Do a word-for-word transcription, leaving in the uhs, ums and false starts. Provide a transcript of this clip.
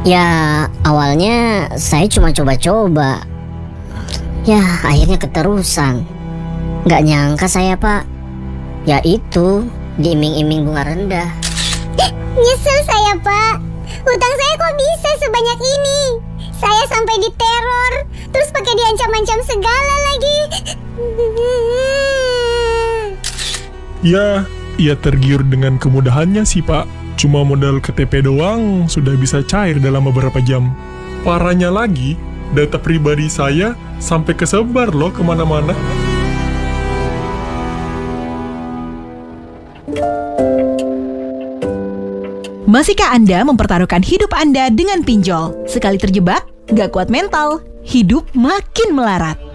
Ya, awalnya saya cuma coba-coba. Ya, akhirnya keterusan. Nggak nyangka saya, Pak. Ya itu, diiming-iming bunga rendah. Nyesel saya, Pak. Hutang saya kok bisa sebanyak ini? Saya sampai diteror, terus pakai diancam-ancam segala lagi. Ya, ia tergiur dengan kemudahannya sih, Pak. Cuma modal K T P doang sudah bisa cair dalam beberapa jam. Parahnya lagi, data pribadi saya sampai kesebar loh kemana-mana. Masihkah Anda mempertaruhkan hidup Anda dengan pinjol? Sekali terjebak, gak kuat mental, hidup makin melarat.